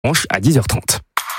à 10h30.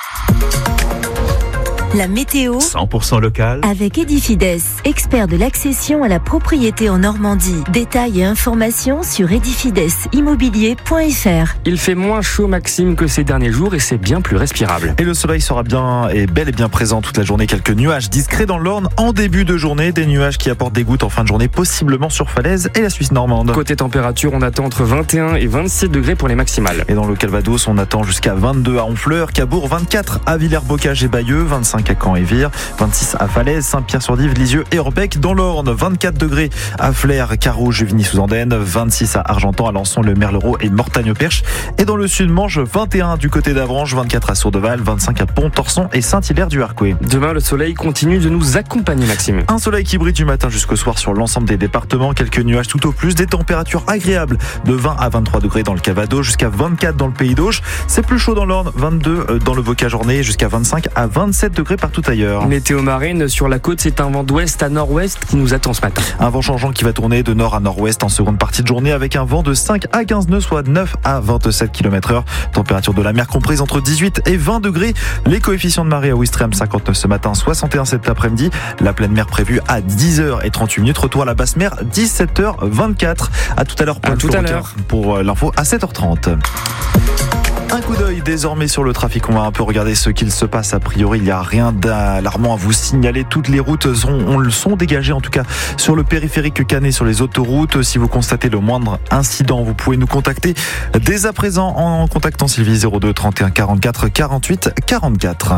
La météo 100% local avec Edifides, expert de l'accession à la propriété en Normandie. Détails et informations sur edifidesimmobilier.fr. Il fait moins chaud, Maxime, que ces derniers jours et c'est bien plus respirable. et le soleil sera bel et bien présent toute la journée. Quelques nuages discrets dans l'Orne en début de journée, des nuages qui apportent des gouttes en fin de journée, possiblement sur Falaise et la Suisse normande. Côté température, on attend entre 21 et 26 degrés pour les maximales. Et dans le Calvados, on attend jusqu'à 22 à Honfleur, Cabourg, 24 à Villers-Bocage et Bayeux, 25 à Caen et Vire, 26 à Falaise, Saint-Pierre-sur-Dive, Lisieux et Orbec. Dans l'Orne, 24 degrés à Flers, Carreau, Juvigny-sous-Andenne, 26 à Argentan, Alençon, Le Merlereau et Mortagne-au-Perche. Et dans le sud, Manche, 21 du côté d'Avranches, 24 à Sourdeval, 25 à Pont-Torson et Saint-Hilaire-du-Harcouët. Demain, le soleil continue de nous accompagner, Maxime. Un soleil qui brille du matin jusqu'au soir sur l'ensemble des départements, quelques nuages tout au plus, des températures agréables de 20 à 23 degrés dans le Calvados, jusqu'à 24 dans le Pays d'Auch. C'est plus chaud dans l'Orne, 22 dans le Bocage-Ornay, jusqu'à 25 à 27 degrés partout ailleurs. Météo marine, sur la côte, c'est un vent d'ouest à nord-ouest qui nous attend ce matin. Un vent changeant qui va tourner de nord à nord-ouest en seconde partie de journée avec un vent de 5 à 15 nœuds, soit 9 à 27 km/h. Température de la mer comprise entre 18 et 20 degrés. Les coefficients de marée à Ouistreham 59 ce matin, 61 cet après-midi. La pleine mer prévue à 10h38. Retour à la basse mer 17h24. À tout à l'heure, Paul Florentin, pour l'info à 7h30. Un coup d'œil désormais sur le trafic. On va un peu regarder ce qu'il se passe. A priori, il n'y a rien d'alarmant à vous signaler. Toutes les routes sont dégagées, en tout cas sur le périphérique canet, sur les autoroutes. Si vous constatez le moindre incident, vous pouvez nous contacter dès à présent en contactant Sylvie 02 31 44 48 44.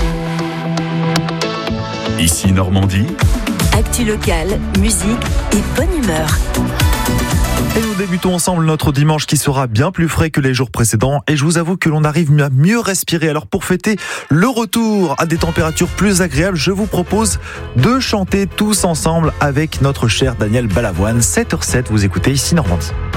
Ici Normandie. Actu locale, musique et bonne humeur. Et nous débutons ensemble notre dimanche qui sera bien plus frais que les jours précédents. Et je vous avoue que l'on arrive à mieux respirer. Alors pour fêter le retour à des températures plus agréables, je vous propose de chanter tous ensemble avec notre cher Daniel Balavoine. 7h07, vous écoutez Ici Normandie.